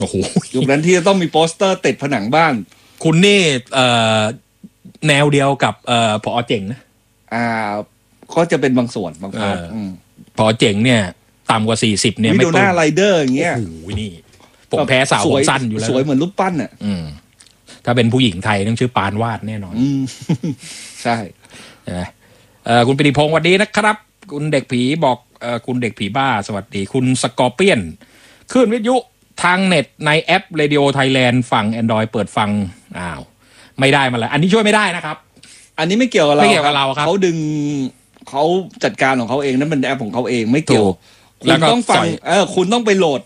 โอ้โหยุคนั้นที่จะต้องมีโปสเตอร์ติดผนังบ้านคุณนี่แนวเดียวกับผอเจ๋งนะก็จะเป็นบางส่วนบางพาร์ทผอเจ๋งเนี่ยต่ำกว่า40เนี่ยไม่ดูหน้าไรเดอร์อย่างเงี้ยโอ้โหนี่ผมแพ้สาวผมสั้นอยู่แล้วสวยเหมือนรูปปั้นอ่ะถ้าเป็นผู้หญิงไทยต้องชื่อปานวาดแน่นอนใช่คุณปิติพงศ์สวัสดีนะครับคุณเด็กผีบอกคุณเด็กผีบ้าสวัสดีคุณสกอร์เปียนคลื่นวิทยุทางเน็ตในแอป Radio Thailand ฝั่ง Android เปิดฟังไม่ได้มาแล้วอันนี้ช่วยไม่ได้นะครับอันนี้ไม่เกี่ยวกับเราครับเขาดึงเขาจัดการของเขาเองนั่นเป็นแอปของเขาเองไม่เกี่ยวคุณต้องฟังคุณต้องไปโหลด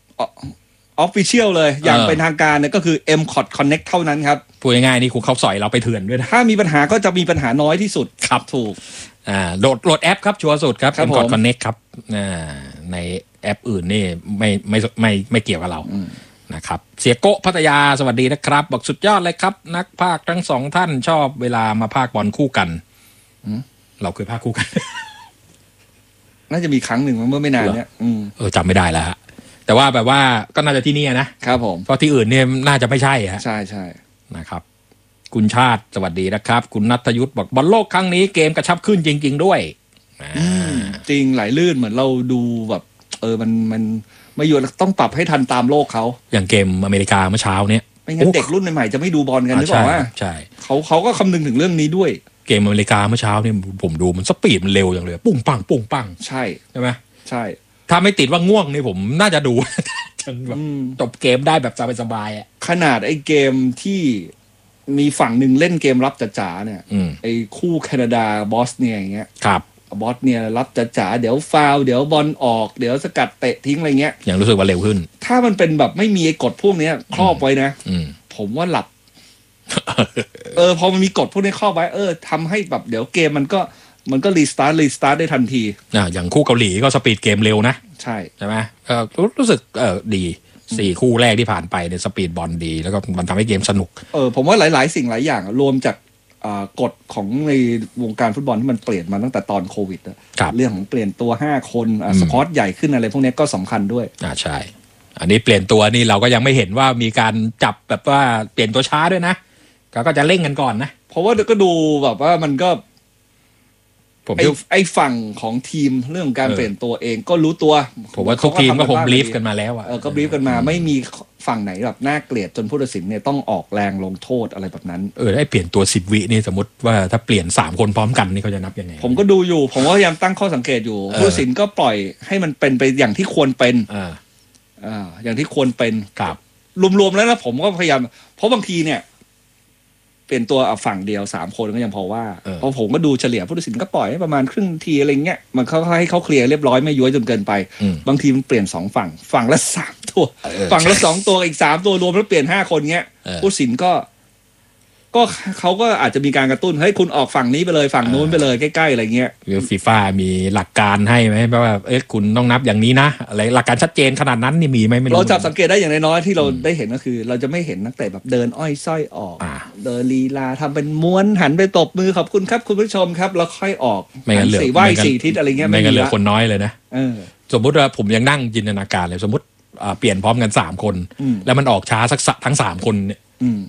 Official เลยอย่างเป็นทางการเนี่ยก็คือ MCOT Connect เท่านั้นครับพูดง่ายๆนี่คุณเขาสอยเราไปเถื่อนด้วยนะถ้ามีปัญหาก็จะมีปัญหาน้อยที่สุดครับถูกโหลดแอปครับชัวร์สุดครับ MCOT Connect ครับในแอปอื่นนี่ไม่เกี่ยวกับเรานะครับเสียโกะพัทยาสวัสดีนะครับบอกสุดยอดเลยครับนักพากย์ทั้งสองท่านชอบเวลามาพากย์บอลคู่กันเราเคยพากย์คู่กันน่าจะมีครั้งหนึ่งเมื่อไม่นานเนี้ยจำไม่ได้แล้วฮะแต่ว่าแบบว่าก็น่าจะที่นี่นะครับผมเพราะที่อื่นเนี่ยน่าจะไม่ใช่ฮะใช่นะครับคุณชาติสวัสดีนะครับคุณณัฐยุทธบอกบอลโลกครั้งนี้เกมกระชับขึ้นจริงๆด้วยจริงไหลลื่นเหมือนเราดูแบบมันไม่อยู่ต้องปรับให้ทันตามโลกเขาอย่างเกมอเมริกาเมื่อเช้าเนี้ยไม่งั้นเด็กรุ่นใหม่ๆจะไม่ดูบอลกันหรือเปล่าใช่เขาก็คำนึงถึงเรื่องนี้ด้วยเกมอเมริกาเมื่อเช้าเนี่ยผมดูมันสปีดมันเร็วอย่างเลยปุ้งปังปุ้งปังใช่ไหมใช่ถ้าไม่ติดว่าง่วงนี่ผมน่าจะดูจนแบบจบเกมได้แบบสบายๆขนาดไอ้เกมที่มีฝั่งหนึ่งเล่นเกมรับจ๋าๆเนี่ยไอ้คู่แคนาดาบอสเนียอย่างเงี้ยครับบอสเนียรับจ๋าๆเดี๋ยวฟาวล์เดี๋ยวบอลออกเดี๋ยวสกัดเตะทิ้งอะไรเงี้ยอย่างรู้สึกว่าเร็วขึ้นถ้ามันเป็นแบบไม่มีไอ้กฎพวกนี้ครอบไว้นะผมว่าหลับพอมันมีกฎพวกนี้ครอบไว้ทำให้แบบเดี๋ยวเกมมันก็รีสตาร์ทได้ทันทีอย่างคู่เกาหลีก็สปีดเกมเร็วนะใช่ไหมรู้สึกดี4คู่แรกที่ผ่านไปเนี่ยสปีดบอลดีแล้วก็มันทำให้เกมสนุกผมว่าหลายๆสิ่งหลายอย่างรวมจากกฎของในวงการฟุตบอลที่มันเปลี่ยนมาตั้งแต่ตอนโควิดเรื่องของเปลี่ยนตัว5คนสควอตใหญ่ขึ้นอะไรพวกนี้ก็สำคัญด้วยใช่อันนี้เปลี่ยนตัวนี่เราก็ยังไม่เห็นว่ามีการจับแบบว่าเปลี่ยนตัวช้าด้วยนะก็จะเร่งกันก่อนนะเพราะว่าก็ดูแบบว่ามันก็ไอ้ฝั่งของทีมเรื่องการเปลี่ยนตัวเองก็รู้ตัวผมว่าทุกทีมก็คงบลีฟกันมาแล้วก็บลีฟกันมาไม่มีฝั่งไหนแบบน่าเกลียดจนผู้ตัดสินเนี่ยต้องออกแรงลงโทษอะไรแบบนั้นได้เปลี่ยนตัว10 วินี่สมมติว่าถ้าเปลี่ยน3คนพร้อมกันนี่เขาจะนับยังไงผมก็ดูอยู่ผมก็พยายามตั้งข้อสังเกตอยู่ผู้ตัดสินก็ปล่อยให้มันเป็นไปอย่างที่ควรเป็นอย่างที่ควรเป็นครับรวมๆแล้วนะผมก็พยายามเพราะบางทีเนี่ยเป็นตัวฝั่งเดียว3คนก็ยังพอว่าเพราะผมก็ดูเฉลี่ยผู้ตัดสินก็ปล่อยให้ประมาณครึ่งทีอะไรเงี้ยมันเขาให้เขาเคลียร์เรียบร้อยไม่ย้วยจนเกินไปบางทีมันเปลี่ยน2ฝั่งละ3ตัวฝั่งละ2ตัวอีก3ตัวรวมแล้วเปลี่ยน5คนเงี้ยผู้ตัดสินก็เขาก็อาจจะมีการกระตุ้นเฮ้ยคุณออกฝั่งนี้ไปเลยฝั่งนู้นไปเลยใกล้ๆอะไรเงี้ยฟีฟ่ามีหลักการให้ไหมว่าคุณต้องนับอย่างนี้นะอะไรหลักการชัดเจนขนาดนั้นนี่มีไหมไม่รู้เราจับสังเกตได้อย่างน้อยๆที่เราได้เห็นก็คือเราจะไม่เห็นนักเตะแบบเดินอ้อยส้อยออกเดินลีลาทำเป็นม้วนหันไปตบมือขอบคุณครับคุณผู้ชมครับแล้วค่อยออกไม่งั้นเหลือไหว้4ทิศอะไรเงี้ยไม่งั้นเหลือคนน้อยเลยนะสมมติว่าผมยังนั่งจินตนาการเลยสมมติเปลี่ยนพร้อมกัน3คนแล้วมันออกช้าสักทั้ง3คนเนี่ย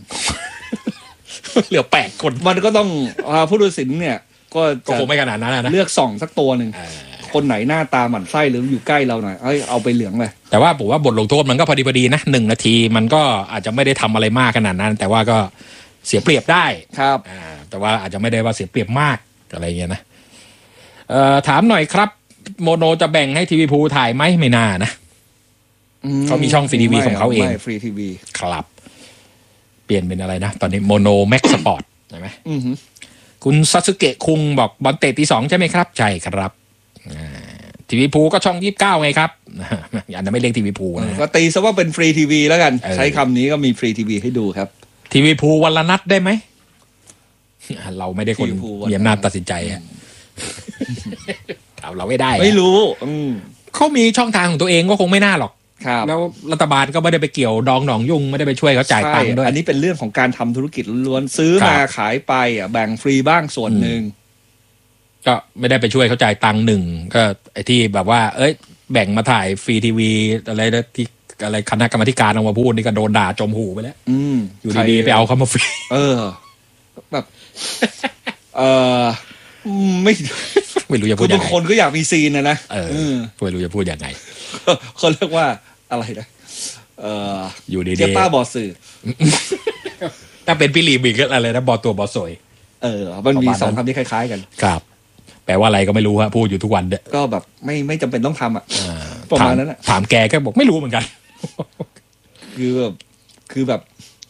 เหลือ8คนมันก็ต้องผู้ตัดสินเนี่ยก็คงไม่ขนาดนั้นนะเลือกส่องสักตัวหนึ่งคนไหนหน้าตาหมั่นไส้หรืออยู่ใกล้เราหน่อยเอาไปเหลืองเลยแต่ว่าผมว่าบทลงโทษมันก็พอดีนะ1 นาทีมันก็อาจจะไม่ได้ทำอะไรมากขนาดนั้นแต่ว่าก็เสียเปรียบได้ครับแต่ว่าอาจจะไม่ได้ว่าเสียเปรียบมากอะไรเงี้ยนะถามหน่อยครับโมโนจะแบ่งให้ทีวีพูถ่ายไหมไม่น่านะเขามีช่องฟรีทีวีของเขาเองฟรีทีวีครับเปลี่ยนเป็นอะไรนะตอนนี้โมโนแม็กสปอร์ตใช่ไหมคุณซาสึเกะคุงบอกบอลเตะตี 2ใช่ไหมครับใช่ครับทีวีพูก็ช่อง29ไงครับอันนั้นไม่เรียกทีวีพูนะก็ตีซะว่าเป็นฟรีทีวีแล้วกันใช้คำนี้ก็มีฟรีทีวีให้ดูครับทีวีพูวันละนัดได้ไหมเราไม่ได้คนมีอำนาจตัดสินใจอะเราไม่ได้ไม่รู้เขามีช่องทางของตัวเองก็คงไม่น่าหรอกแล้วรัฐบาลก็ไม่ได้ไปเกี่ยวดองหนองยุ่งไม่ได้ไปช่วยเขาจ่ายตังค์ด้วยอันนี้เป็นเรื่องของการทำธุรกิจล้วนซื้อมาขายไปแบ่งฟรีบ้างส่วนหนึ่งก็ไม่ได้ไปช่วยเขาจ่ายตังค์1ก็ไอ้ที่แบบว่าแบ่งมาถ่ายฟรีทีวีอะไรที่อะไรคณะกรรมการเอามาพูดนี่ก็โดนด่าจมหูไปแล้วอยู่ดีๆไปเอาเขามาฟรีแบบไม่รู้จะพูดยังไงบางคนก็อยากมีซีนนะไม่รู้จะพูดยังไงเขาเรียกว่าอะไรนะอยู่ดีๆเจ้าป้าบอสื่อถ้าเป็นพี่ลีบิกก็อะไรนะบอตัวบอสวยมันมี2คำที่คล้ายๆกันครับแปลว่าอะไรก็ไม่รู้ฮะพูดอยู่ทุกวันเด้อก็แบบไม่จำเป็นต้องทำประมาณนั้นถามแกก็บอกไม่รู้เหมือนกันคือแบบ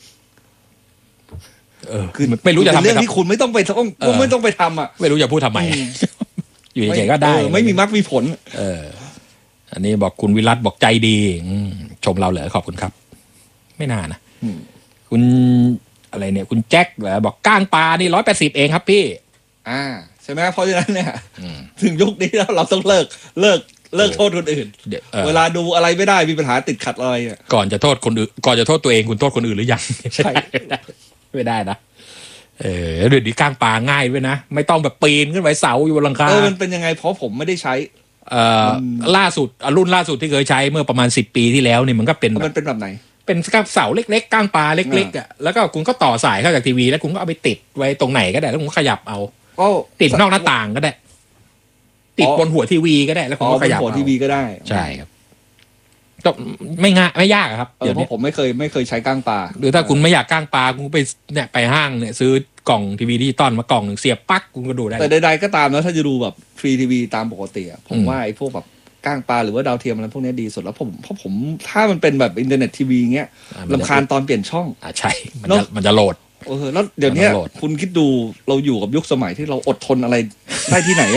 คือไม่รู้จะทำเรื่องที่คุณไม่ต้องไปทำไม่รู้จะพูดทำไมอยู่เฉยๆก็ได้ไม่มีมรรคมีผลอันนี้บอกคุณวิรัตบอกใจดีชมเราเหรอขอบคุณครับไม่น่านะคุณอะไรเนี่ยคุณแจ็คเหรอบอกก้างปลานี่180เองครับพี่ใช่ไหมเพราะฉะนั้นเนี่ยถึงยุคนี้แล้วเราต้องเลิกโทษคนอื่นเวลาดูอะไรไม่ได้มีปัญหาติดขัดอะไรก่อนจะโทษคนอื่นก่อนจะโทษตัวเองคุณโทษคนอื่นหรือยังใช่ไม่ได้นะเดี๋ยวนี้ก้างปลาง่ายด้วยนะไม่ต้องแบบปีนขึ้นไปเสาอยู่บนหลังคามันเป็นยังไงเพราะผมไม่ได้ใช้ล่าสุดรุ่นล่าสุดที่เคยใช้เมื่อประมาณ10 ปีที่แล้วนี่มันก็เป็นแบบไหนเป็นเสาเล็กๆก้างปลาเล็กๆอ่ะแล้วก็คุณก็ต่อสายเข้าจากทีวีแล้วคุณก็เอาไปติดไว้ตรงไหนก็ได้แล้วคุณก็ขยับเอาติดนอกหน้าต่างก็ได้ติดบนหัวทีวีก็ได้แล้วคุณก็ขยับเอาหัวทีวีก็ได้ใช่ครับก็ไม่ง่ายไม่ยากครับเดี๋ยวนี้ผมไม่เคยใช้ก้างปลาหรือถ้าคุณไม่อยากก้างปลาคุณไปเนี่ยไปห้างเนี่ยซื้อกล่องทีวีดิจิตอลมากล่องนึงเสียบปลั๊กคุณก็ดูได้แต่ใดๆก็ตามแล้วถ้าจะดูแบบฟรีทีวีตามปกติผมว่าไอ้พวกแบบก้างปลาหรือว่าดาวเทียมอะไรพวกนี้ดีสุดแล้วเพราะผมถ้ามันเป็นแบบอินเทอร์เน็ตทีวีเงี้ยรำคาญตอนเปลี่ยนช่องใช่มันจะโหลดแล้วเดี๋ยวนี้คุณคิดดูเราอยู่กับยุคสมัยที่เราอดทนอะไรได้ที่ไหน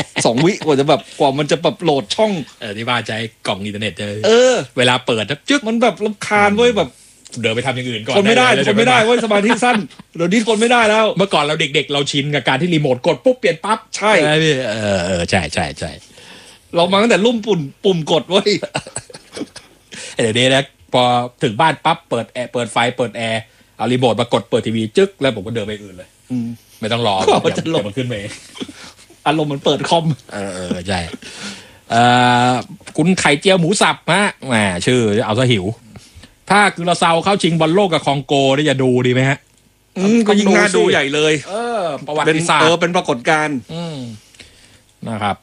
2 วิกว่ามันจะแบบโหลดช่องที่บ้านใช้กล่องอินเทอร์เน็ตเวลาเปิดจึ๊กมันแบบรำคาญเว้ยแบบเดินไปทำอย่างอื่นก่อนคนไม่ได้เว้ยสมาธิสั้นเดี๋ยวนี้คนไม่ได้แล้วเมื่อก่อนเราเด็กๆเราชินกับการที่รีโมทกดปุ๊บเปลี่ยนปั๊บใช่ใช่เรามาตั้งแต่รุ่มปุ่มกดเว้ยเดี๋ยวนี้นะพอถึงบ้านปั๊บเปิดแอร์เปิดไฟเปิดแอร์เอารีโมทมากดเปิดทีวีจึ๊กแล้วผมก็เดินไปอื่นเลยไม่ต้องรอมันจะมันขึ้นไปอารมณ์มันเปิดคอมใช่คุณไข่เจียวหมูสับฮะแหมชื่อเอาซะหิวถ้าคือเราเซาเข้าชิงบอลโลกกับคองโกนี่จะดูดีไหมฮะก็ยิ่งน่าดูใหญ่เลยประวัติศาสตร์เป็นปรากฏการณ์นะครับ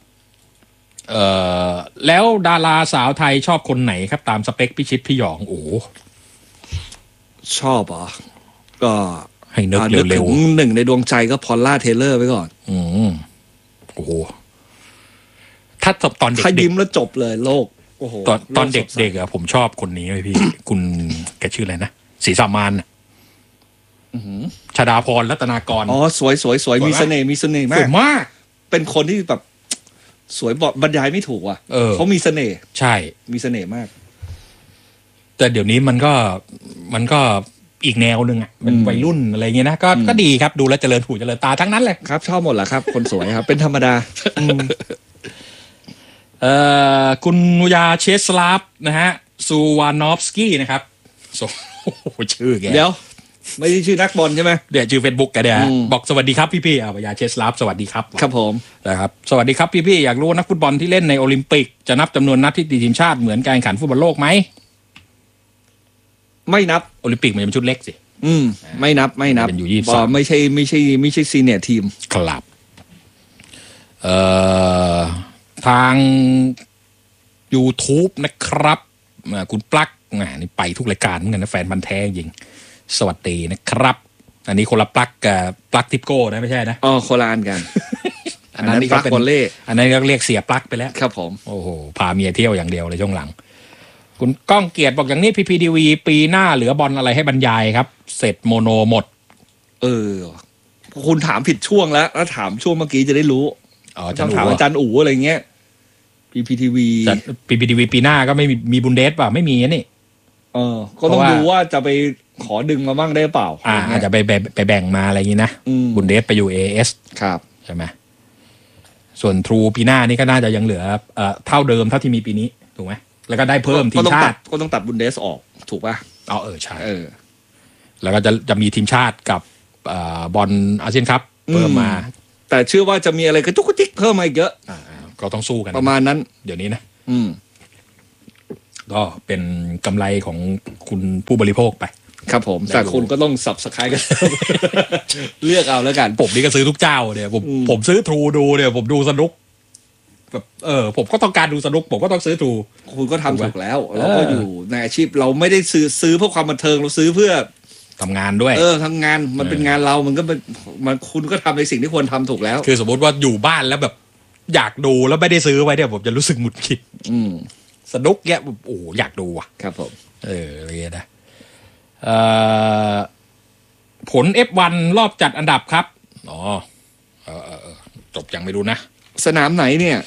แล้วดาราสาวไทยชอบคนไหนครับตามสเปคพี่ชิดพี่หยองโอ้ชอบเหรอก็ให้นึกเร็วๆหนึ่งในดวงใจก็พอลล่าเทเลอร์ไว้ก่อนโอ้โหถ้าตอนเด็กถ้ายิ้มแล้วจบเลยโลกโอ้โหตอนเด็กๆอะผมชอบคนนี้เลยพี่ คุณแกชื่ออะไรนะศรีสามานชฎาพรรัตนากรสวยมีเสน่ห์มากเป็นคนที่แบบสวยบรรยายไม่ถูกว่ะเขามีเสน่ห์ใช่มีเสน่ห์มากแต่เดี๋ยวนี้มันก็อีกแนวนึงอ่ะเป็นวัยรุ่นอะไรเงี้ยนะก็ดีครับดูแลเจริญหูเจริญตาทั้งนั้นเลยครับชอบหมดแหละครับคนสวยครับเป็นธรรมดาคุณนุยาเชสลาฟนะฮะซูวานอฟสกี้นะครับชื่อแกเดี๋ยวไม่ใช่ชื่อนักบอลใช่ไหมเดี๋ยวชื่อ Facebook แกเดี๋ยวบอกสวัสดีครับพี่ๆนุยาเชสลาฟสวัสดีครับครับผมนะครับสวัสดีครับพี่ๆอยากรู้นักฟุตบอลที่เล่นในโอลิมปิกจะนับจำนวนนัดที่ติดทีมชาติเหมือนการแข่งขันฟุตบอลโลกไหมไม่นับโอลิมปิกมันเป็นชุดเล็กสิไม่นับเป็นอยู่23 ไม่ใช่ซีเนียร์ทีมครับทาง YouTube นะครับคุณปลั๊กนี่ไปทุกรายการเหมือนกันนะแฟนพันธุ์แท้จริงสวัสดีนะครับอันนี้คนละปลั๊กกับปลั๊กทิปโก้นะไม่ใช่นะคนละอันกันอันนั้นนี่ก็เป็นอันนั้นเรียกเสียปลั๊กไปแล้วครับผมโอ้โหพาเมียเที่ยวอย่างเดียวเลยช่วงหลังคุณก้องเกียรติบอกอย่างนี้พีพีดีวีปีหน้าเหลือบอลอะไรให้บรรยายครับเสร็จโมโนหมดคุณถามผิดช่วงแล้วถามช่วงเมื่อกี้จะได้รู้ต้องถามอาจารย์อู๋อะไรเงี้ยPPTV ปีหน้าก็ไม่มีบุนเดสป่ะไม่มีนี่ก็ต้องดูว่าจะไปขอดึงมาบ้างได้เปล่าอาจจะไปแบ่งมาอะไรอย่างนี้นะบุนเดสไปอยู่ AS ครับใช่ไหมส่วน True ปีหน้านี่ก็น่าจะยังเหลือเท่าเดิมเท่าที่มีปีนี้ถูกไหมแล้วก็ได้เพิ่มทีมชาติก็ต้องตัดบุนเดสออกถูกป่ะใช่แล้วก็จะมีทีมชาติกับบอลอาเซียนคัพเพิ่มมาแต่เชื่อว่าจะมีอะไรกระจุกกระจิกเพิ่มมาอีกเยอะก็ต้องสู้กันประมาณนั้นเดี๋ยวนี้นะก็เป็นกำไรของคุณผู้บริโภคไปครับผมแต่คุณก็ต้อง Subscribe กันเลือกเอาแล้วกันผมนี่ก็ซื้อทุกเจ้าเนี่ยผมซื้อทรูดูเนี่ยผมดูสนุกแบบผมก็ต้องการดูสนุกผมก็ต้องซื้อทรูคุณก็ทำถูกแล้วเราก็อยู่ในอาชีพเราไม่ได้ซื้อเพื่อความบันเทิงเราซื้อเพื่อทำงานด้วยทำงานมันเป็นงานเรามันก็มันคุณก็ทำในสิ่งที่ควรทำถูกแล้วคือสมมติว่าอยู่บ้านแล้วแบบอยากดูแล้วไม่ได้ซื้อไว้เนี่ยผมจะรู้สึกหงุดหงิดสนุกแกโอ้อยากดูอ่ะครับผมอะไรเงี้ยนะผล F1 รอบจัดอันดับครับจบยังไม่รู้นะสนามไหนเนี่ย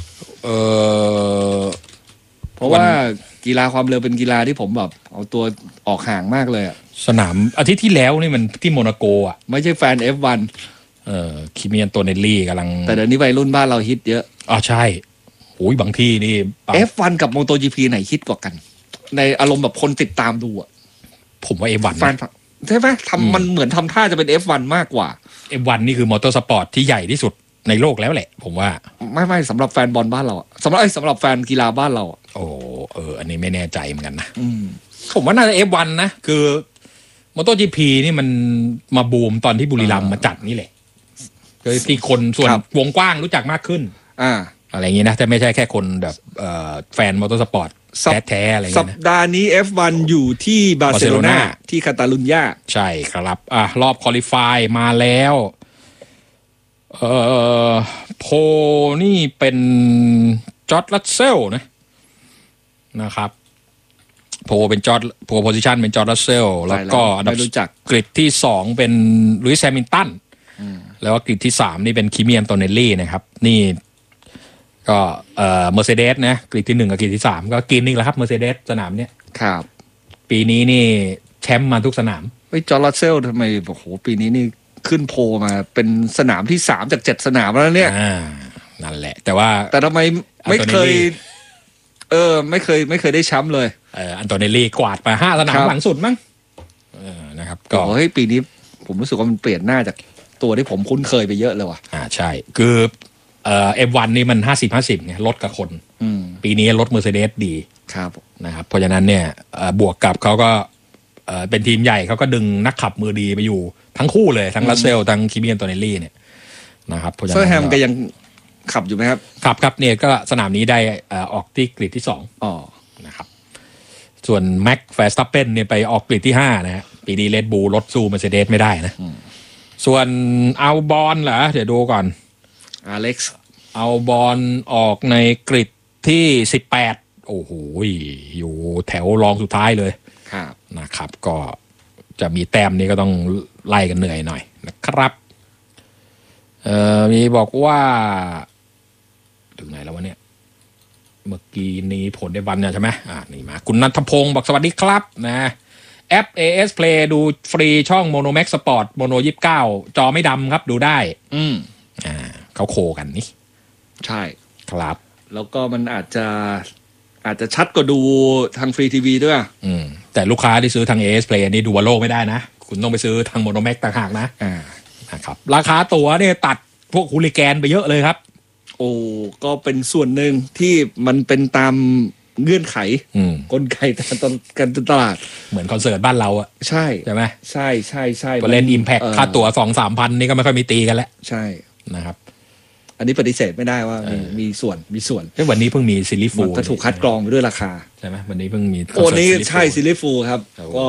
เพราะว่ากีฬาความเร็วเป็นกีฬาที่ผมแบบเอาตัวออกห่างมากเลยอ่ะสนามอาทิตย์ที่แล้วนี่มันที่โมนาโกอ่ะไม่ใช่แฟน F1 คิเมียนโตเนลลี่กำลังแต่เดี๋ยวนี้วัยรุ่นบ้านเราฮิตเยอะใช่โอ้ยบางที่นี่ F1 กับ MotoGP ไหนฮิตกว่ากันในอารมณ์แบบคนติดตามดูอ่ะผมว่า F1 แฟนใช่ไหมมันเหมือนทำท่าจะเป็น F1 มากกว่า F1 นี่คือมอเตอร์สปอร์ตที่ใหญ่ที่สุดในโลกแล้วแหละผมว่าไม่สำหรับแฟนบอลบ้านเราสำหรับแฟนกีฬาบ้านเราอันนี้ไม่แน่ใจเหมือนกันนะผมว่าน่าจะ F1 นะคือมอเตอร์ GP นี่มันมาบูมตอนที่บุรีรัมย์มาจัดนี่แหละคือที่คนส่วนวงกว้างรู้จักมากขึ้นอะไรอย่างนี้นะแต่ไม่ใช่แค่คนแบบแฟนมอเตอร์สปอร์ตแท้ๆอะไรอย่างนี้นะสัปดาห์นี้ F1 อยู่ที่บาร์เซโลนาที่คาตาลุญญาใช่ครับรอบควอลิฟายมาแล้วโพนี่เป็นจอร์จรัสเซลนะครับโพเป็นจอร์จโพโพซิชันเป็นจอร์จรัสเซลแล้วก็อันดับกริดที่2เป็นลุยส์แฮมิลตันแล้วก็กริดที่3นี่เป็นคิเมียนโตเนลลี่นะครับนี่ก็เมอร์เซเดสนะกริดที่1กับกริดที่3ก็กินนี่แหละครับเมอร์เซเดสสนามเนี้ยครับปีนี้นี่แชมป์มาทุกสนามจอร์จรัสเซลทำไมโอ้โหปีนี้นี่ขึ้นโพมาเป็นสนามที่3จาก7สนามแล้วเนี่ยนั่นแหละแต่ทำไมไม่เคยไม่เคยได้แชมป์เลยอันโตเนลลี่กวาดมา5สนามหลังสุดมั้งนะครับก็ปีนี้ผมรู้สึกว่ามันเปลี่ยนหน้าจากตัวที่ผมคุ้นเคยไปเยอะเลยว่ะใช่คือF1 นี่มัน 50-50 ไงรถกับคนปีนี้รถ Mercedes ดีครับนะครับเพราะฉะนั้นเนี่ยบวกกับเขาก็เป็นทีมใหญ่เขาก็ดึงนักขับมือดีไปอยู่ทั้งคู่เลยทั้งรัสเซลทั้งคิเมียนโตเนลลี่เนี่ยนะครับเพราะฉะนั้นเซอร์แฮมก็ยังขับอยู่ไหมครับครับเนี่ยก็สนามนี้ได้ออกที่กริดที่2นะครับส่วนแม็กแฟร์สตัปเปนเนี่ยไปออกกริดที่5นะฮะปีนี้เรดบูลรถสู้ Mercedes ไม่ได้นะส่วนอัลบอนเหรอเดี๋ยวดูก่อนอเล็กซ์อัลบอนออกในกริดที่18โอ้โหอยู่แถวรองสุดท้ายเลยนะครับก็จะมีแต้มนี้ก็ต้องไล่กันเหนื่อยหน่อยนะครับมีบอกว่าถึงไหนแล้ววะเนี่ยเมื่อกี้นี้ผลในวันเนี่ยใช่ไหมนี่มาคุณณัฐพงศ์บอกสวัสดีครับนะแอป AS Play ดูฟรีช่อง Monomax Sport Mono 29จอไม่ดำครับดูได้เขาโคกันนี่ใช่ครับแล้วก็มันอาจจะชัดกว่าดูทางฟรีทีวีด้วยแต่ลูกค้าที่ซื้อทาง AS Play นี่ดูวอลโลไม่ได้นะคุณต้องไปซื้อทาง Monomax ต่างหากนะครับราคาตั๋วเนี่ยตัดพวกฮูลิแกนไปเยอะเลยครับก็เป็นส่วนหนึ่งที่มันเป็นตามเงื่อนไขกลไกการตลาดเหมือนคอนเสิร์ตบ้านเราอะใช่ไหมใช่ก็เล่น Impact ค่าตั๋ว 2-3 พันนี่ก็ไม่ค่อยมีตีกันแล้วใช่นะครับอันนี้ปฏิเสธไม่ได้ว่ามีส่วนวันนี้เพิ่งมีซีรีส์ฟูลก็ถูกคัดกรองไปด้วยราคาใช่ไหมวันนี้เพิ่งมีนี้ใช่ซีรีส์ฟูลครับก็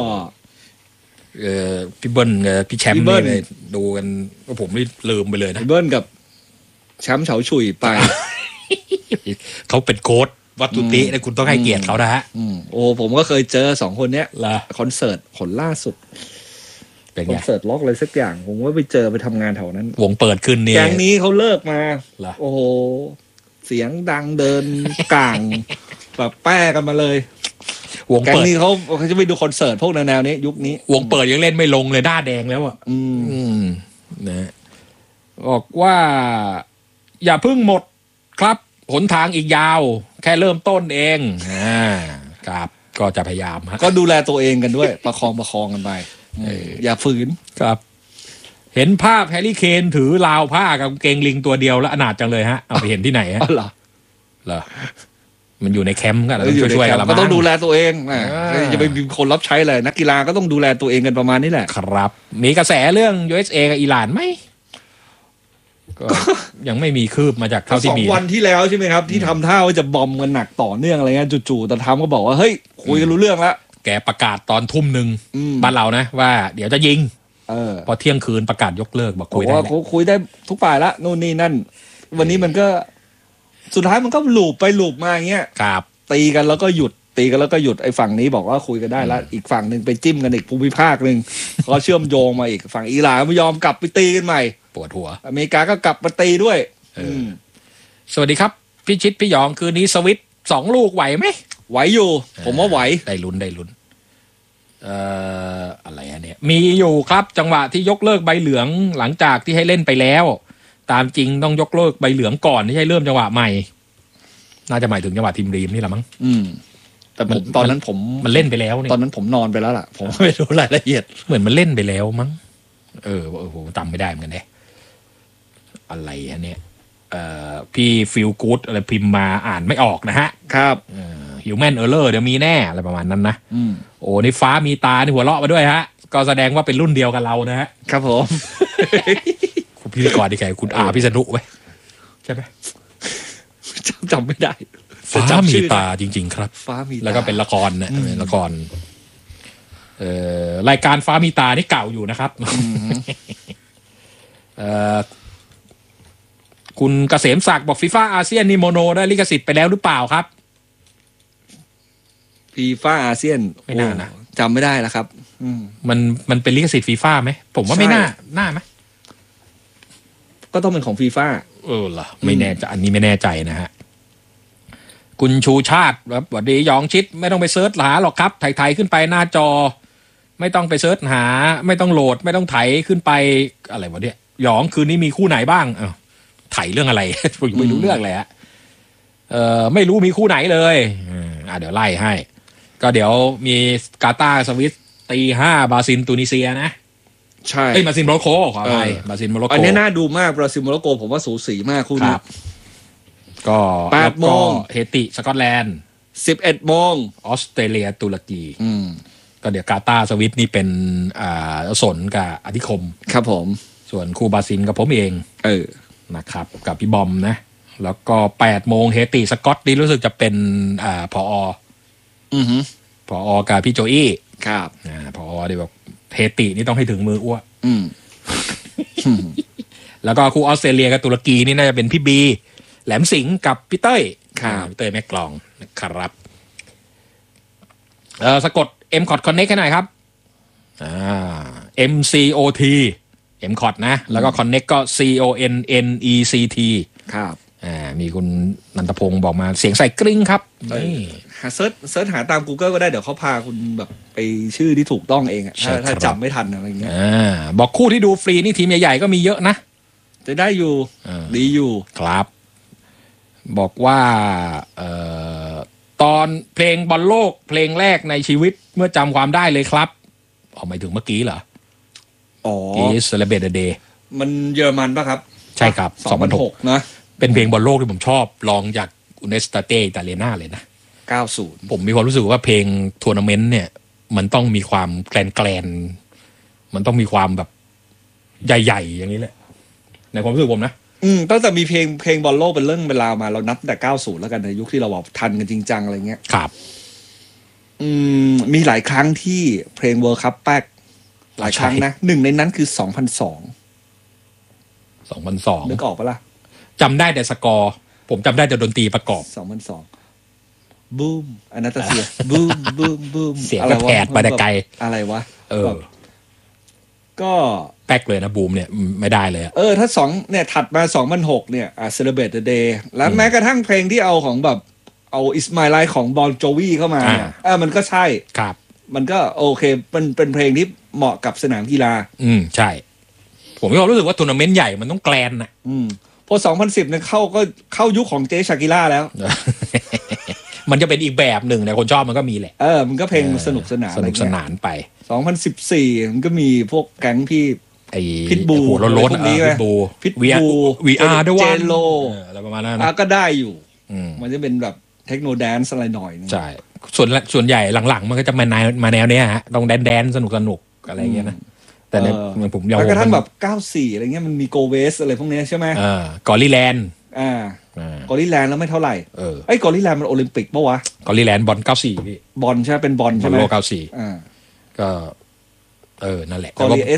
พี่เบิ้ลพี่แชมป์เนี่ยดูกันก็ผมไม่ลืมไปเลยนะพี่เบิ้ลกับแชมป์เฉาฉุยไปเขาเป็นโค้ชวัตถุตินะคุณต้องให้เกียรติเขานะฮะผมก็เคยเจอ2คนเนี้ยคอนเสิร์ตผลล่าสุดคอนเสิร์ตล็อกอะไรสักอย่างผมว่าไปเจอไปทำงานแถวนั้นวงเปิดขึ้นนี่แก๊งนี้เขาเลิกมาโอ้โหเสียงดังเดินกลางแบบแป้กันมาเลยวงเปิดนี่เขาจะไปดูคอนเสิร์ตพวกแนวนี้ยุคนี้วงเปิดยังเล่นไม่ลงเลยหน้าแดงแล้วอ่ะนะบอกว่าอย่าเพิ่งหมดครับหนทางอีกยาวแค่เริ่มต้นเองครับก็จะพยายามก็ดูแลตัวเองกันด้วยประคองกันไปอย่าฝืนครับเห็นภาพแฮร์รี่เคนถือราวผ้ากับเกงลิงตัวเดียวแล้วอนาถจังเลยฮะเอาไปเห็นที่ไหนฮะเหรอมันอยู่ในแคมป์ก็เราต้องช่วยๆกันละก็ต้องดูแลตัวเองจะไปมีคนรับใช้เลยนักกีฬาก็ต้องดูแลตัวเองกันประมาณนี้แหละครับมีกระแสเรื่อง USA กับอิหร่านไหมก็ยังไม่มีคืบมาจากเท่าที่มี 2 วันที่แล้วใช่ไหมครับที่ทำท่าว่าจะบอมกันหนักต่อเนื่องอะไรเงี้ยจู่ๆแต่ทำก็บอกว่าเฮ้ยคุยกันรู้เรื่องแล้วแกประกาศตอนทุ่มหนึ่งบ้านเรานะว่าเดี๋ยวจะยิงพอเที่ยงคืนประกาศยกเลิกบอกคุยได้คุยได้ทุกฝ่ายละนู่นนี่นั่นวันนี้มันก็สุดท้ายมันก็ลูปไปลูปมาอย่างเงี้ยตีกันแล้วก็หยุดตีกันแล้วก็หยุดไอ้ฝั่งนี้บอกว่าคุยกันได้แล้วอีกฝั่งหนึ่งไปจิ้มกันอีกภูมิภาคหนึ่งเขาเชื่อมโยงมาอีกฝั่งอิหร่านไม่ยอมกลับไปตีกันใหม่ปวดหัวอเมริกาก็กลับมาตีด้วยสวัสดีครับพี่ชิดพี่หยองคืนนี้สวิต2 ลูกไหวไหมไหวอยู่ผมว่าไหวได้ลุ้นอะไรเนี่ยมีอยู่ครับจังหวะที่ยกเลิกใบเหลืองหลังจากที่ให้เล่นไปแล้วตามจริงต้องยกเลิกใบเหลืองก่อนที่ให้เริ่มจังหวะใหม่น่าจะหมายถึงจังหวะทีมรีมนี่แหละมั้งแต่ผมตอนนั้นมันเล่นไปแล้วตอนนั้นผมนอนไปแล้วล่ะผมไม่รู้รายละเอียดเหมือนมันเล่นไปแล้วมั้งผมจำไม่ได้เหมือนกันเนี่ยอะไรเนี่ยพี่ฟิลกู๊ดอะไรพิมพ์มาอ่านไม่ออกนะฮะครับ human error เดี๋ยวมีแน่อะไรประมาณนั้นนะโอ้นี่ฟ้ามีตานี่หัวเราะมาด้วยฮะก็แสดงว่าเป็นรุ่นเดียวกับเรานะฮะครับผมคุณพิธีกรดีแค่คุณอาพิษณุไว้ใช่ไหมจำไม่ได้ฟ้ามีตาจริงๆครับฟ้ามีตาแล้วก็เป็นละครนะเป็นละครรายการฟ้ามีตานี่เก่าอยู่นะครับคุณเกษมศักดิ์บอกฟีฟ่าอาเซียนนี่โมโนได้ลิขสิทธิ์ไปแล้วหรือเปล่าครับฟีฟ่าอาเซียนไม่น่านะจำไม่ได้แล้วครับมันเป็นลิขสิทธิ์ฟีฟ่าไหมผมว่าไม่น่าไหมก็ต้องเป็นของฟีฟ่าเหรอไม่แน่ใจอันนี้ไม่แน่ใจนะฮะคุณชูชาติแบบสวัสดียองชิดไม่ต้องไปเซิร์ชหาหรอกครับไถขึ้นไปหน้าจอไม่ต้องไปเซิร์ชหาไม่ต้องโหลดไม่ต้องไถขึ้นไปอะไรวะเนี่ยยองคืนนี้มีคู่ไหนบ้างไถเรื่องอะไรผมไม่รู้เรื่องเลยฮะไม่รู้มีคู่ไหนเลยเดี๋ยวไล่ให้ก็เดี๋ยวมีกาตาร์สวิตตี 5บราซิลตูนิเซียนะใช่บราซิลโมร็อกโกขออภัยบราซิลโมร็อกโกอันนี้น่าดูมากบราซิลโมร็อกโกผมว่าสูสีมากคู่นี้ก็ 8 โมงเฮติสกอตแลนด์ 11 โมงออสเตรเลียตุรกีก็เดี๋ยวกาตาร์สวิตนี่เป็นสนกับอธิคมครับผมส่วนคู่บราซิลกับผมเองนะครับกับพี่บอมนะแล้วก็8 โมงเฮติสกอตนี่รู้สึกจะเป็นผอ.กับพี่โจอี้ครับผอ.เดี๋ยวบอกเฮตินี่ต้องให้ถึงมืออ้วแล้วก็คู่ออสเตรเลียกับตุรกีนี่น่าจะเป็นพี่บีแหลมสิงห์กับพี่เต้ยเต้ยแม่กลองนะครับสะกด MCOT Connect ให้หน่อยครับMCOT MCOT นะแล้วก็ Connect ก็ CONNECT ครับมีคุณนันทพงศ์บอกมาเสียงใส่กริ้งครับนี่เซิร์ชหาตาม Google ก็ได้เดี๋ยวเขาพาคุณแบบไปชื่อที่ถูกต้องเองถ้าจำไม่ทันอะไรเงี้ยบอกคู่ที่ดูฟรีนี่ทีมใหญ่ๆก็มีเยอะนะจะได้อยู่ดีอยู่ครับบอกว่าตอนเพลงบอลโลกเพลงแรกในชีวิตเมื่อจำความได้เลยครับหมายถึงเมื่อกี้เหรอIs Celebrate the Day มันเยอรมันป่ะครับใช่ครับ 2006นะเป็นเพลงบอลโลกที่ผมชอบลองจากอุเนสตาเต้อิตาเลียนาเลยนะ 90 ผมมีความรู้สึกว่าเพลงทัวร์นาเมนต์เนี่ยมันต้องมีความแกลนมันต้องมีความแบบใหญ่ๆอย่างนี้แหละในความรู้สึกผมนะตั้งแต่มีเพลงบอลโลกเป็นเรื่องเวลามาเรานับแต่90แล้วกันในยุคที่เราแบบทันกันจริงจังอะไรเงี้ยครับมีหลายครั้งที่เพลง World Cup แป๊กหลายครั้งนะหนึ่งในนั้นคือ2002นึกออกปะล่ะจำได้แต่สกอร์ผมจำได้แต่ดนตรีประกอบ 2002บูมอนาตาเซียบูมเสียงกระแผดไปแต่ไกลอะไรวะก็แป๊กเลยนะบูมเนี่ยไม่ได้เลยถ้าเนี่ยถัดมา2006เนี่ยCelebrate the Day แล้วแม้กระทั่งเพลงที่เอาของแบบเอา It's My Life ของบอนโจวีเข้ามามันก็ใช่ครับมันก็โอเคมันเป็นเพลงที่เหมาะกับสนามกีฬาใช่ผมก็รู้สึกว่าทัวร์นาเมนต์ใหญ่มันต้องแกลนนะพอ2010เนี่ยเข้ายุคของเจชากิล่าแล้วมันจะเป็นอีกแบบหนึ่งแต่คนชอบมันก็มีแหละมันก็เพลงสนุกสนานไป 2014มันก็มีพวกแก๊งพี่พิทบูหัวโล้นพิทบู VR ด้วยเจโลอะไรประมาณนั้นก็ได้อยู่มันจะเป็นแบบเทคโนแดนซ์อะไรหน่อยนึงใช่ส่วนใหญ่หลังๆมันก็จะมาแนวเนี้ยฮะต้องแดนสนุกอะไรเงี้ยนะแต่ในผมยอมแล้วกระทั่งแบบ94อะไรเงี้ยมันมีโกเวสอะไรพวกเนี้ยใช่ไหมกอริแลนด์กอริแลนด์แล้วไม่เท่าไหร่ไอ้กอริแลนด์มันโอลิมปิกปะวะกอริแลนด์บอล94พี่บอลใช่เป็นบอลใช่ไหมโล94ก็นั่นแหละ